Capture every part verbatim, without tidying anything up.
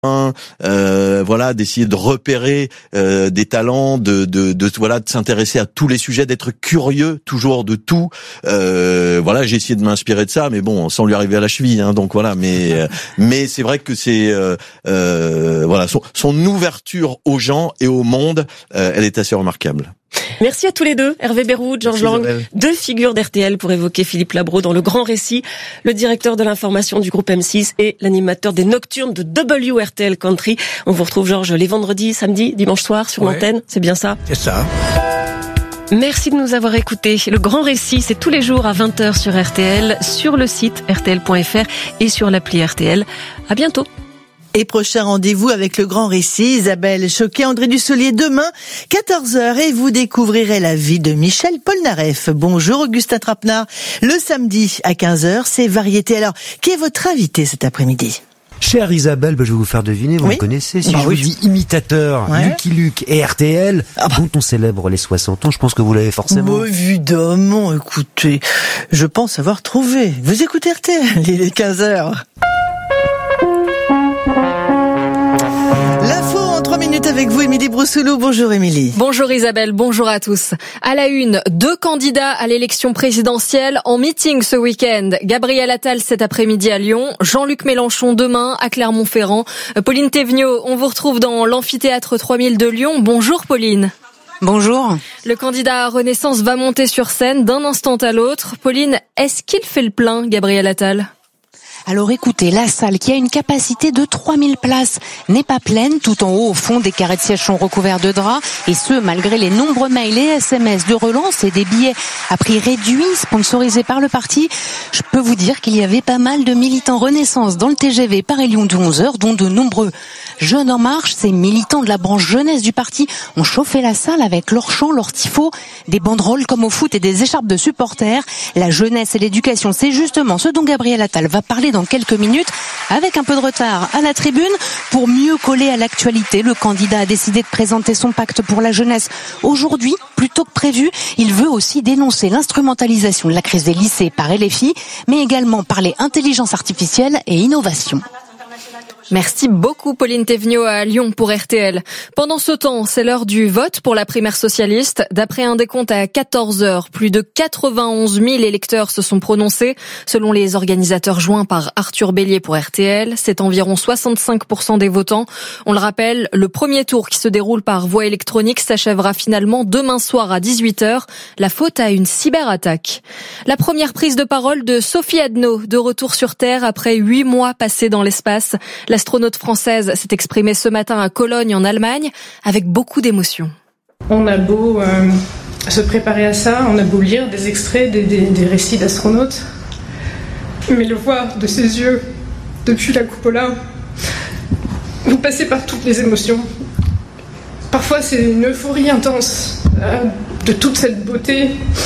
Euh, voilà, d'essayer de repérer euh, des talents, de, de, de voilà, de s'intéresser à tous les sujets, d'être curieux toujours de tout. Euh, voilà, j'ai essayé de m'inspirer de ça, mais bon, sans lui arriver à la cheville. Hein, donc voilà, mais euh, mais c'est vrai que c'est euh, euh, voilà, son, son ouverture aux gens et au monde, euh, elle est assez remarquable. Merci à tous les deux, Hervé Beyroud, Georges Lang, deux figures d'R T L pour évoquer Philippe Labro dans Le Grand Récit, le directeur de l'information du groupe M six et l'animateur des Nocturnes de W R T L Country. On vous retrouve, Georges, les vendredis, samedis, dimanche soir sur ouais. l'antenne, c'est bien ça ? C'est ça. Merci de nous avoir écoutés. Le Grand Récit, c'est tous les jours à vingt heures sur R T L, sur le site r t l point f r et sur l'appli R T L. À bientôt. Et prochain rendez-vous avec Le Grand Récit, Isabelle Choquet, André Dussolier, demain, quatorze heures, et vous découvrirez la vie de Michel Polnareff. Bonjour Augustin Trapenard. Le samedi à quinze heures, c'est Variété. Alors, qui est votre invité cet après-midi ? Chère Isabelle, bah, je vais vous faire deviner, vous oui. me connaissez. Si bah, je oui. vous dis imitateur, ouais. Lucky Luke et R T L, ah bah. dont on célèbre les soixante ans, je pense que vous l'avez forcément. Bon, évidemment, écoutez, je pense avoir trouvé. Vous écoutez R T L, il est quinze heures. L'info en trois minutes avec vous, Émilie Broussoulou. Bonjour Émilie. Bonjour Isabelle, bonjour à tous. À la une, deux candidats à l'élection présidentielle en meeting ce week-end. Gabriel Attal cet après-midi à Lyon, Jean-Luc Mélenchon demain à Clermont-Ferrand. Pauline Thévenot, on vous retrouve dans l'amphithéâtre trois mille de Lyon. Bonjour Pauline. Bonjour. Le candidat à Renaissance va monter sur scène d'un instant à l'autre. Pauline, est-ce qu'il fait le plein, Gabriel Attal ? Alors écoutez, la salle qui a une capacité de trois mille places n'est pas pleine. Tout en haut, au fond, des carrés de sièges sont recouverts de draps. Et ce, malgré les nombreux mails et S M S de relance et des billets à prix réduit sponsorisés par le parti. Je peux vous dire qu'il y avait pas mal de militants Renaissance dans le T G V Paris-Lyon de onze heures, dont de nombreux jeunes en marche. Ces militants de la branche jeunesse du parti ont chauffé la salle avec leurs chants, leurs tifos, des banderoles comme au foot et des écharpes de supporters. La jeunesse et l'éducation, c'est justement ce dont Gabriel Attal va parler dans quelques minutes, avec un peu de retard à la tribune. Pour mieux coller à l'actualité, le candidat a décidé de présenter son pacte pour la jeunesse aujourd'hui, plutôt que prévu. Il veut aussi dénoncer l'instrumentalisation de la crise des lycées par L F I, mais également parler intelligence artificielle et innovation. Merci beaucoup Pauline Thévenot à Lyon pour R T L. Pendant ce temps, c'est l'heure du vote pour la primaire socialiste. D'après un décompte à quatorze heures, plus de quatre-vingt-onze mille électeurs se sont prononcés. Selon les organisateurs joints par Arthur Bélier pour R T L, c'est environ soixante-cinq pour cent des votants. On le rappelle, le premier tour qui se déroule par voie électronique s'achèvera finalement demain soir à dix-huit heures. La faute à une cyberattaque. La première prise de parole de Sophie Adno, de retour sur Terre après huit mois passés dans l'espace. L'astronaute française s'est exprimée ce matin à Cologne en Allemagne avec beaucoup d'émotion. On a beau euh, se préparer à ça, on a beau lire des extraits des, des, des récits d'astronautes, mais le voir de ses yeux depuis la cupola, vous passez par toutes les émotions. Parfois c'est une euphorie intense euh, de toute cette beauté,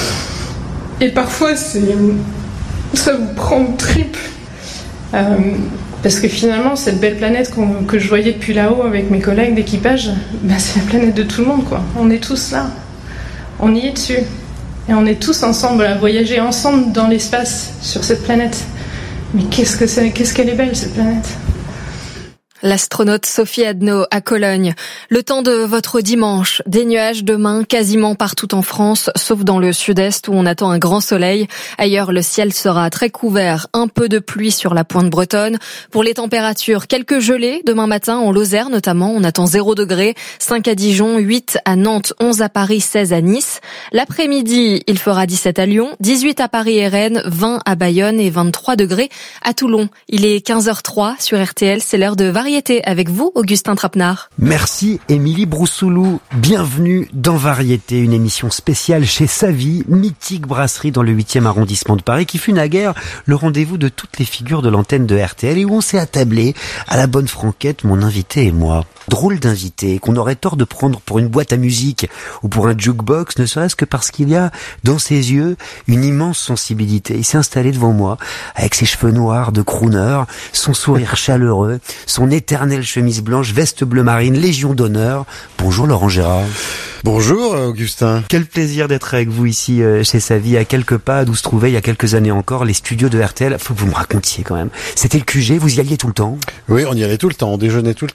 et parfois c'est, ça vous prend au triple. Euh, Parce que finalement, cette belle planète qu'on, que je voyais depuis là-haut avec mes collègues d'équipage, ben c'est la planète de tout le monde, quoi. On est tous là. On y est dessus. Et on est tous ensemble à voyager ensemble dans l'espace sur cette planète. Mais qu'est-ce que c'est, qu'est-ce qu'elle est belle, cette planète. L'astronaute Sophie Adno à Cologne. Le temps de votre dimanche. Des nuages demain quasiment partout en France, sauf dans le sud-est où on attend un grand soleil. Ailleurs, le ciel sera très couvert. Un peu de pluie sur la pointe bretonne. Pour les températures, quelques gelées demain matin en Lozère notamment. On attend zéro degré. cinq à Dijon, huit à Nantes, onze à Paris, seize à Nice. L'après-midi, il fera dix-sept à Lyon, dix-huit à Paris et Rennes, vingt à Bayonne et vingt-trois degrés à Toulon. Il est quinze heures trois sur R T L. C'est l'heure de Variété avec vous, Augustin Trapenard. Merci, Émilie Broussoulou. Bienvenue dans Variété, une émission spéciale chez Savy, mythique brasserie dans le huitième arrondissement de Paris, qui fut naguère le rendez-vous de toutes les figures de l'antenne de R T L et où on s'est attablé à la bonne franquette, mon invité et moi. Drôle d'invité, qu'on aurait tort de prendre pour une boîte à musique ou pour un jukebox, ne serait-ce que parce qu'il y a dans ses yeux une immense sensibilité. Il s'est installé devant moi avec ses cheveux noirs de crooner, son sourire chaleureux, son éternelle chemise blanche, veste bleu marine, légion d'honneur. Bonjour Laurent Gérard. Bonjour Augustin. Quel plaisir d'être avec vous ici chez Savy, à quelques pas d'où se trouvaient il y a quelques années encore les studios de R T L. Faut que vous me racontiez quand même. C'était le Q G, vous y alliez tout le temps? Oui, on y allait tout le temps, on déjeunait tout le